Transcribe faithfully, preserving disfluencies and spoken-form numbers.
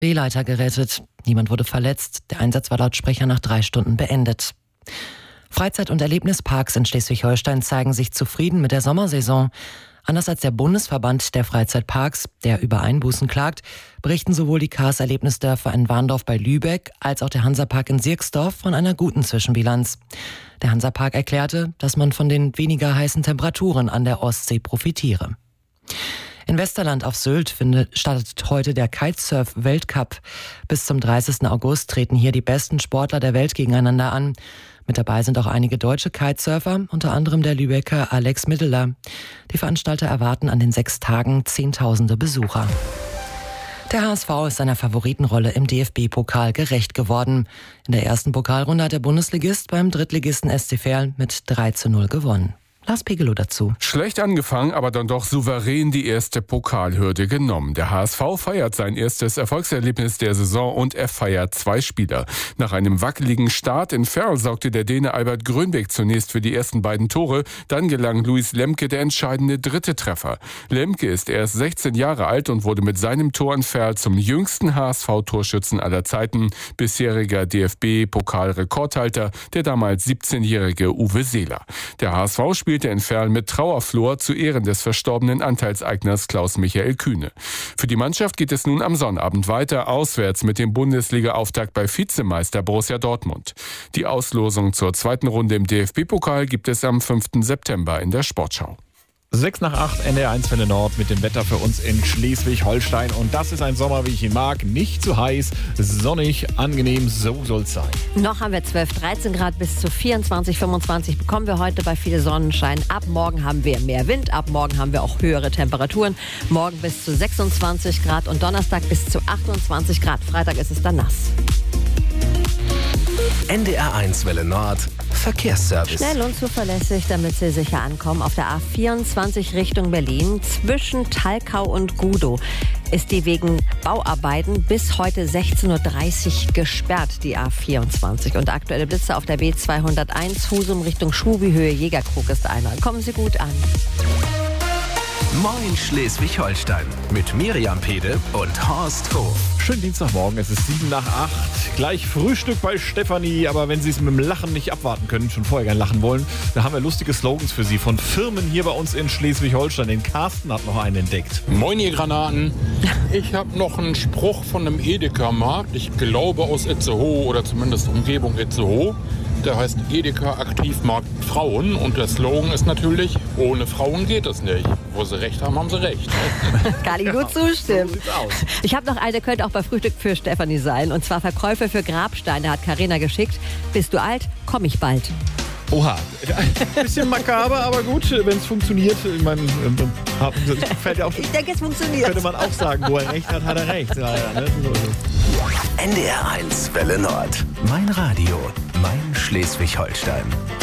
B-Leiter gerettet. Niemand wurde verletzt. Der Einsatz war laut Sprecher nach drei Stunden beendet. Freizeit- und Erlebnisparks in Schleswig-Holstein zeigen sich zufrieden mit der Sommersaison. Anders als der Bundesverband der Freizeitparks, der über Einbußen klagt, berichten sowohl die K A S Erlebnisdörfer in Warndorf bei Lübeck als auch der Hansapark in Sierksdorf von einer guten Zwischenbilanz. Der Hansapark erklärte, dass man von den weniger heißen Temperaturen an der Ostsee profitiere. In Westerland auf Sylt findet, startet heute der Kitesurf-Weltcup. Bis zum dreißigsten August treten hier die besten Sportler der Welt gegeneinander an. Mit dabei sind auch einige deutsche Kitesurfer, unter anderem der Lübecker Alex Middeler. Die Veranstalter erwarten an den sechs Tagen Zehntausende Besucher. Der H S V ist seiner Favoritenrolle im D F B-Pokal gerecht geworden. In der ersten Pokalrunde hat der Bundesligist beim Drittligisten S C Verl mit drei zu null gewonnen. Lars Pegelow dazu. Schlecht angefangen, aber dann doch souverän die erste Pokalhürde genommen. Der H S V feiert sein erstes Erfolgserlebnis der Saison und er feiert zwei Spieler. Nach einem wackeligen Start in Verl sorgte der Däne Albert Grönbeck zunächst für die ersten beiden Tore. Dann gelang Luis Lemke der entscheidende dritte Treffer. Lemke ist erst sechzehn Jahre alt und wurde mit seinem Tor in Verl zum jüngsten H S V-Torschützen aller Zeiten. Bisheriger D F B-Pokalrekordhalter, der damals siebzehnjährige Uwe Seeler. Der H S V spielt spielte in Verl mit Trauerflor zu Ehren des verstorbenen Anteilseigners Klaus-Michael Kühne. Für die Mannschaft geht es nun am Sonnabend weiter, auswärts mit dem Bundesliga-Auftakt bei Vizemeister Borussia Dortmund. Die Auslosung zur zweiten Runde im D F B-Pokal gibt es am fünften September in der Sportschau. sechs nach acht, N D R eins Welle Nord mit dem Wetter für uns in Schleswig-Holstein. Und das ist ein Sommer, wie ich ihn mag. Nicht zu heiß, sonnig, angenehm, so soll es sein. Noch haben wir zwölf, dreizehn Grad, bis zu vierundzwanzig, fünfundzwanzig bekommen wir heute bei viel Sonnenschein. Ab morgen haben wir mehr Wind, ab morgen haben wir auch höhere Temperaturen. Morgen bis zu sechsundzwanzig Grad und Donnerstag bis zu achtundzwanzig Grad. Freitag ist es dann nass. N D R eins Welle Nord Verkehrsservice. Schnell und zuverlässig, damit Sie sicher ankommen. Auf der A vierundzwanzig Richtung Berlin zwischen Talkau und Gudow ist die wegen Bauarbeiten bis heute sechzehn Uhr dreißig gesperrt, die A vierundzwanzig. Und aktuelle Blitze auf der B zweihunderteins Husum Richtung Schubihöhe Jägerkrug ist einer. Kommen Sie gut an. Moin Schleswig-Holstein mit Miriam Pede und Horst Hof. Schönen Dienstagmorgen, es ist sieben nach acht. Gleich Frühstück bei Stefanie, aber wenn Sie es mit dem Lachen nicht abwarten können, schon vorher gern lachen wollen, da haben wir lustige Slogans für Sie von Firmen hier bei uns in Schleswig-Holstein. Den Carsten hat noch einen entdeckt. Moin ihr Granaten. Ich habe noch einen Spruch von einem Edeka-Markt, ich glaube aus Itzehoe oder zumindest Umgebung Itzehoe. Der heißt Edeka Aktivmarkt Frauen und der Slogan ist natürlich, ohne Frauen geht es nicht. Wo sie recht haben, haben sie recht. Kann ich nur zustimmen. So sieht's aus. Ich habe noch eine, könnte auch bei Frühstück für Stefanie sein. Und zwar Verkäufe für Grabsteine hat Carina geschickt. Bist du alt, komm ich bald. Oha, ein bisschen makaber, aber gut, wenn es funktioniert. Ich meine, fällt ja auch, ich denke, es funktioniert. Könnte man auch sagen, wo er recht hat, hat er recht. Ja, ja, ne? N D R eins Welle Nord. Mein Radio, mein Schleswig-Holstein.